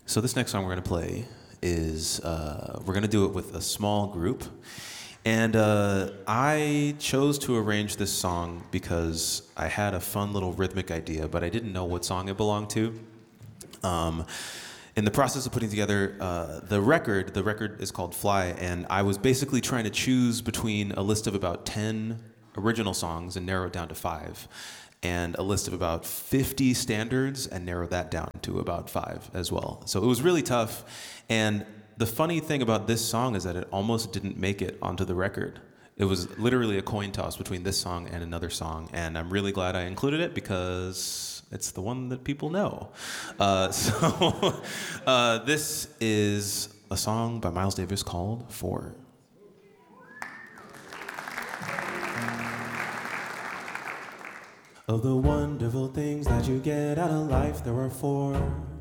So this next song we're going to play is we're going to do it with a small group. And I chose to arrange this song because I had a fun little rhythmic idea, but I didn't know what song it belonged to. In the process of putting together the record is called Fly, and I was basically trying to choose between a list of about 10 original songs and narrow it down to 5, and a list of about 50 standards and narrow that down to about 5 as well. So it was really tough, and the funny thing about this song is that it almost didn't make it onto the record. It was literally a coin toss between this song and another song, and I'm really glad I included it because it's the one that people know. This is a song by Miles Davis called Four. Of the wonderful things that you get out of life, there are 4.